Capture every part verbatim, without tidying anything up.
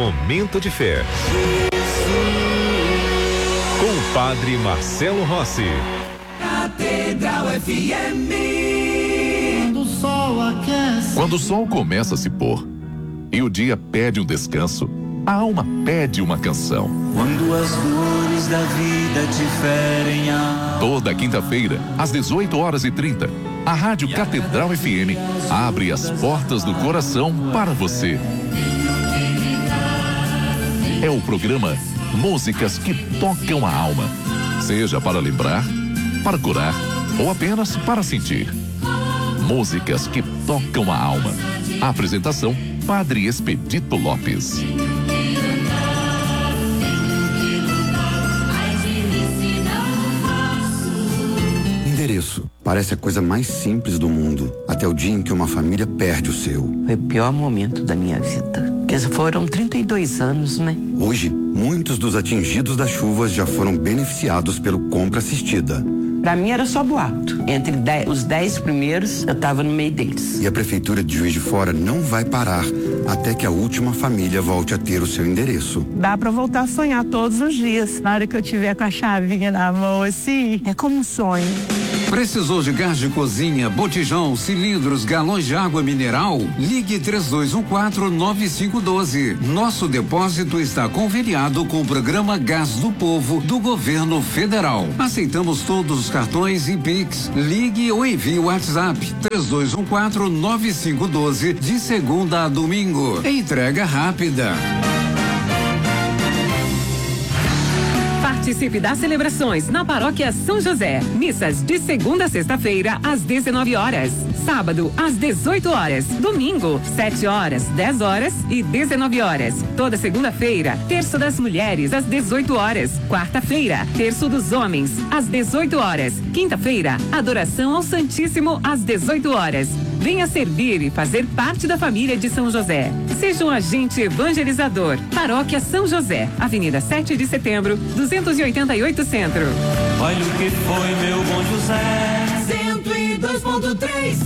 Momento de Fé. Com o Padre Marcelo Rossi. Catedral F M. Quando o sol aquece. Quando o sol começa a se pôr e o dia pede um descanso, a alma pede uma canção. Quando as dores da vida te ferem a... Toda quinta-feira, às dezoito horas e trinta, a Rádio Catedral F M abre as portas do coração para você. É o programa Músicas que Tocam a Alma. Seja para lembrar, para curar ou apenas para sentir. Músicas que tocam a alma. A apresentação, Padre Expedito Lopes. Endereço. Parece a coisa mais simples do mundo, até o dia em que uma família perde o seu. Foi o pior momento da minha vida. Porque foram trinta e dois anos, né? Hoje, muitos dos atingidos das chuvas já foram beneficiados pelo Compra Assistida. Pra mim era só boato. Entre dez, os dez primeiros, eu tava no meio deles. E a Prefeitura de Juiz de Fora não vai parar até que a última família volte a ter o seu endereço. Dá pra voltar a sonhar todos os dias. Na hora que eu tiver com a chavinha na mão assim, é como um sonho. Precisou de gás de cozinha, botijão, cilindros, galões de água mineral? Ligue três dois um quatro, nove cinco um dois. Nosso depósito está conveniado com o programa Gás do Povo do Governo Federal. Aceitamos todos os cartões e Pix. Ligue ou envie o WhatsApp três dois um quatro, nove cinco um dois de segunda a domingo. Entrega rápida. Participe das celebrações na Paróquia São José. Missas de segunda a sexta-feira, às dezenove horas. Sábado, às dezoito horas. Domingo, sete horas, dez horas e dezenove horas. Toda segunda-feira, terço das mulheres, às dezoito horas. Quarta-feira, terço dos homens, às dezoito horas. Quinta-feira, adoração ao Santíssimo, às dezoito horas. Venha servir e fazer parte da família de São José. Seja um agente evangelizador. Paróquia São José, Avenida sete de Setembro, duzentos e oitenta e oito Centro. Olha o que foi meu bom José. cento e dois ponto três.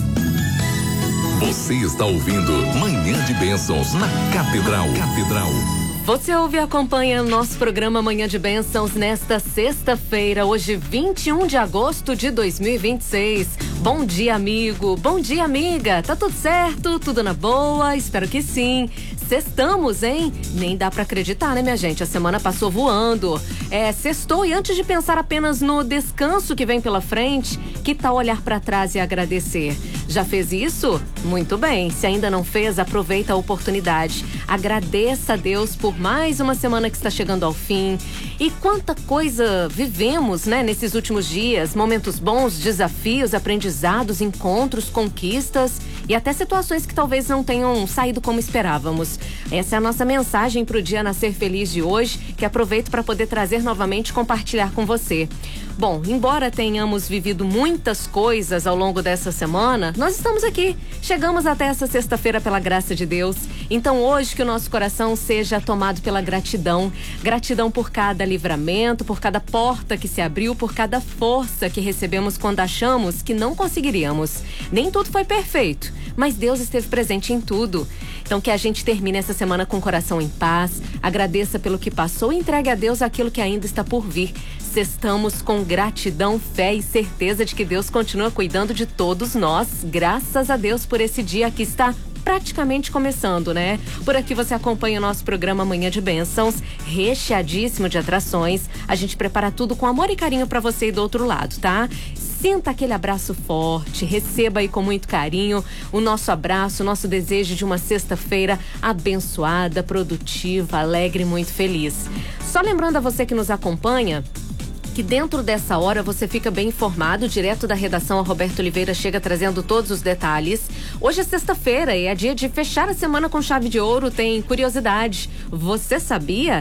Você está ouvindo Manhã de Bênçãos na Catedral. Catedral. Você ouve e acompanha o nosso programa Manhã de Bênçãos nesta sexta-feira, hoje vinte e um de agosto de dois mil e vinte e seis. Bom dia, amigo. Bom dia, amiga. Tá tudo certo? Tudo na boa? Espero que sim. Sextamos, hein? Nem dá pra acreditar, né, minha gente? A semana passou voando. É, sextou, e antes de pensar apenas no descanso que vem pela frente, que tal olhar pra trás e agradecer? Já fez isso? Muito bem. Se ainda não fez, aproveita a oportunidade. Agradeça a Deus por mais uma semana que está chegando ao fim. E quanta coisa vivemos, né, nesses últimos dias. Momentos bons, desafios, aprendizados, encontros, conquistas e até situações que talvez não tenham saído como esperávamos. Essa é a nossa mensagem para o Dia Nascer Feliz de hoje, que aproveito para poder trazer novamente e compartilhar com você. Bom, embora tenhamos vivido muitas coisas ao longo dessa semana, nós estamos aqui. Chegamos até essa sexta-feira pela graça de Deus. Então hoje que o nosso coração seja tomado pela gratidão. Gratidão por cada livramento, por cada porta que se abriu, por cada força que recebemos quando achamos que não conseguiríamos. Nem tudo foi perfeito, mas Deus esteve presente em tudo. Então que a gente termine essa semana com o coração em paz, agradeça pelo que passou e entregue a Deus aquilo que ainda está por vir. Sextamos com gratidão, fé e certeza de que Deus continua cuidando de todos nós. Graças a Deus por esse dia que está praticamente começando, né? Por aqui você acompanha o nosso programa Manhã de Bênçãos, recheadíssimo de atrações. A gente prepara tudo com amor e carinho para você e do outro lado, tá? Sinta aquele abraço forte, receba aí com muito carinho o nosso abraço, o nosso desejo de uma sexta-feira abençoada, produtiva, alegre e muito feliz. Só lembrando a você que nos acompanha, que dentro dessa hora você fica bem informado, direto da redação. A Roberto Oliveira chega trazendo todos os detalhes. Hoje é sexta-feira e é dia de fechar a semana com chave de ouro. Tem curiosidade. Você sabia?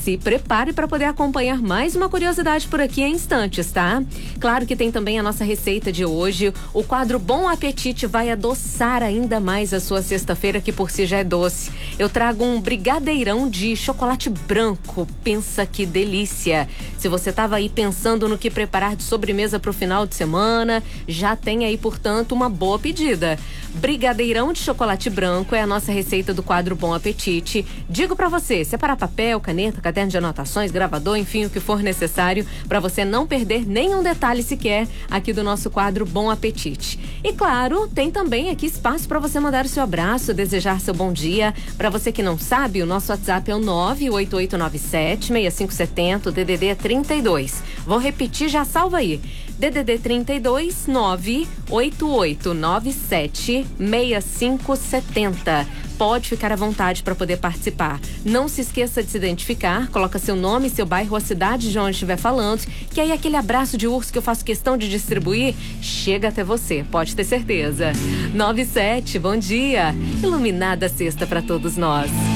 se prepare para poder acompanhar mais uma curiosidade por aqui em instantes, tá? Claro que tem também a nossa receita de hoje. O quadro Bom Apetite vai adoçar ainda mais a sua sexta-feira, que por si já é doce. Eu trago um brigadeirão de chocolate branco. Pensa que delícia! Se você estava aí pensando no que preparar de sobremesa para o final de semana, já tem aí, portanto, uma boa pedida. Brigadeirão de chocolate branco é a nossa receita do quadro Bom Apetite. Digo para você, separar papel, caneta, caderno de anotações, gravador, enfim, o que for necessário para você não perder nenhum detalhe sequer aqui do nosso quadro Bom Apetite. E claro, tem também aqui espaço para você mandar o seu abraço, desejar seu bom dia. Para você que não sabe, o nosso WhatsApp é o nove oito oito nove sete seis cinco sete zero, D D D trinta e dois. Vou repetir, já salva aí. D D D trinta e dois, nove oito oito nove sete seis cinco sete zero. Pode ficar à vontade para poder participar. Não se esqueça de se identificar, coloca seu nome, seu bairro ou a cidade de onde estiver falando, que aí aquele abraço de urso que eu faço questão de distribuir chega até você, pode ter certeza. nove sete, bom dia. Iluminada sexta para todos nós.